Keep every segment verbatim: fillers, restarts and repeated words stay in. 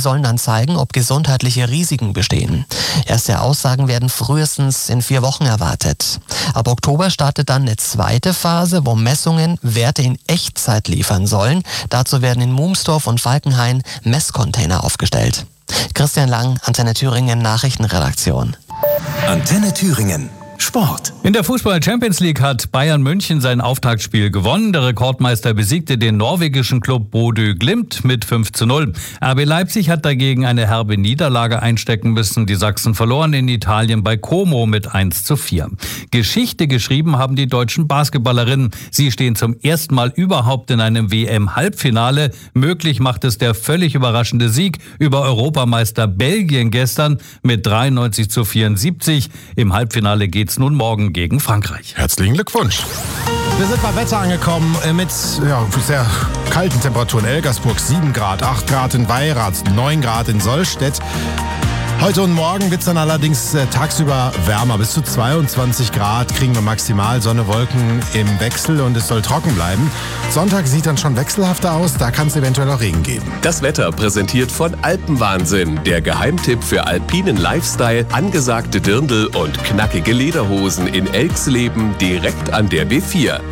sollen dann zeigen, ob gesundheitliche Risiken bestehen. Erste Aussagen werden frühestens in vier Wochen erwartet. Ab Oktober startet dann eine zweite Phase, wo Messungen Werte in Echtzeit liefern sollen. Dazu werden in Mumsdorf und Falkenhain Messcontainer aufgestellt. Christian Lang, Antenne Thüringen Nachrichtenredaktion. Antenne Thüringen Sport. In der Fußball-Champions League hat Bayern München sein Auftaktspiel gewonnen. Der Rekordmeister besiegte den norwegischen Klub Bodø Glimt mit fünf zu null. R B Leipzig hat dagegen eine herbe Niederlage einstecken müssen. Die Sachsen verloren in Italien bei Como mit eins zu vier. Geschichte geschrieben haben die deutschen Basketballerinnen. Sie stehen zum ersten Mal überhaupt in einem W M-Halbfinale. Möglich macht es der völlig überraschende Sieg über Europameister Belgien gestern mit dreiundneunzig zu vierundsiebzig. Im Halbfinale geht nun morgen gegen Frankreich. Herzlichen Glückwunsch. Wir sind bei Wetter angekommen mit ja, sehr kalten Temperaturen. Elgersburg sieben Grad, acht Grad in Weyrath, neun Grad in Sollstedt. Heute und morgen wird es dann allerdings äh, tagsüber wärmer. Bis zu zweiundzwanzig Grad kriegen wir maximal, Sonne, Wolken im Wechsel und es soll trocken bleiben. Sonntag sieht dann schon wechselhafter aus, da kann es eventuell auch Regen geben. Das Wetter präsentiert von Alpenwahnsinn, der Geheimtipp für alpinen Lifestyle, angesagte Dirndl und knackige Lederhosen in Elxleben direkt an der B vier.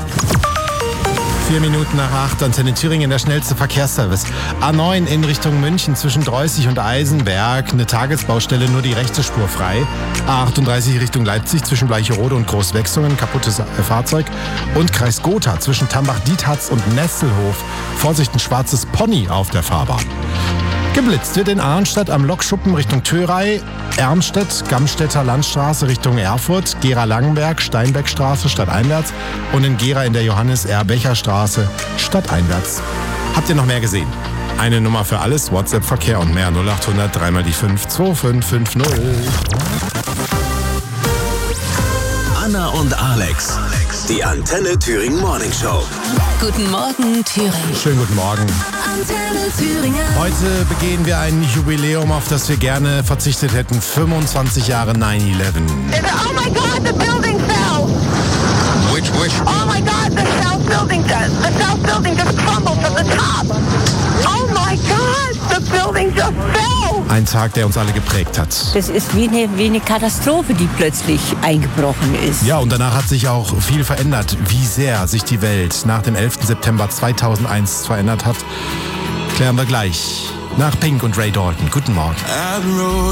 Vier Minuten nach acht, Antenne Thüringen, der schnellste Verkehrsservice. A neun in Richtung München zwischen Dreußig und Eisenberg. Eine Tagesbaustelle, nur die rechte Spur frei. A achtunddreißig Richtung Leipzig zwischen Bleicherode und Großwechsungen, kaputtes Fahrzeug. Und Kreis Gotha zwischen Tambach-Diethatz und Nesselhof. Vorsicht, ein schwarzes Pony auf der Fahrbahn. Geblitzt wird in Arnstadt am Lokschuppen Richtung Thörei, Ermstedt, Gamstädter Landstraße Richtung Erfurt, Gera-Langenberg, Steinbeckstraße stadteinwärts und in Gera in der Johannes-R-Becher-Straße stadteinwärts. Habt ihr noch mehr gesehen? Eine Nummer für alles, WhatsApp-Verkehr und mehr null achthundert drei mal die fünf zwei fünf fünf null. Anna und Alex, die Antenne Thüringen Morning Show. Guten Morgen, Thüringen. Schönen guten Morgen. Antenne Thüringen. Heute begehen wir ein Jubiläum, auf das wir gerne verzichtet hätten. fünfundzwanzig Jahre neun elf. Oh my God, the building fell! Which, which? Oh my God, the South building does. The South building just crumbled from the top. Oh my God, the building just fell! Ein Tag, der uns alle geprägt hat. Das ist wie eine, wie eine Katastrophe, die plötzlich eingebrochen ist. Ja, und danach hat sich auch viel verändert. Wie sehr sich die Welt nach dem elften September zweitausendeins verändert hat, klären wir gleich. Nach Pink und Ray Dalton. Guten Morgen.